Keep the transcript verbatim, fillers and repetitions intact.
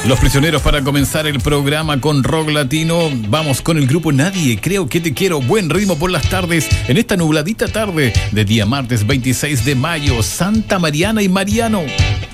Los Prisioneros para comenzar el programa con rock latino. Vamos con el grupo Nadie, Creo que te quiero. Buen ritmo por las tardes, en esta nubladita tarde de día martes veintiséis de mayo. Santa Mariana y Mariano.